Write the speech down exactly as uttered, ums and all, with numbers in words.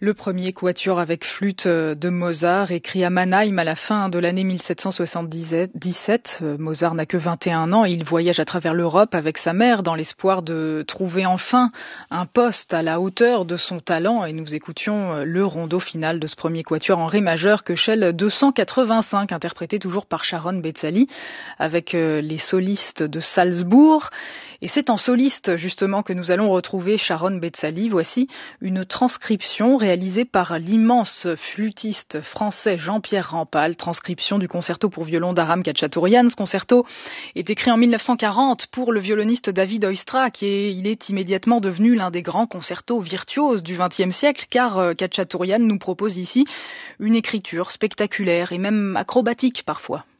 Le premier quatuor avec flûte de Mozart, écrit à Mannheim à la fin de l'année mille sept cent soixante-dix-sept. Mozart n'a que vingt et un ans et il voyage à travers l'Europe avec sa mère dans l'espoir de trouver enfin un poste à la hauteur de son talent. Et nous écoutions le rondo final de ce premier quatuor en ré majeur que Shell deux cent quatre-vingt-cinq, interprété toujours par Sharon Betzali avec les solistes de Salzbourg. Et c'est en soliste justement que nous allons retrouver Sharon Betzali. Voici une transcription réalisée par l'immense flûtiste français Jean-Pierre Rampal, transcription du concerto pour violon d'Aram Khachaturian. Ce concerto est écrit en mille neuf cent quarante pour le violoniste David Oistrakh et il est immédiatement devenu l'un des grands concertos virtuoses du vingtième siècle, car Khachaturian nous propose ici une écriture spectaculaire et même acrobatique parfois.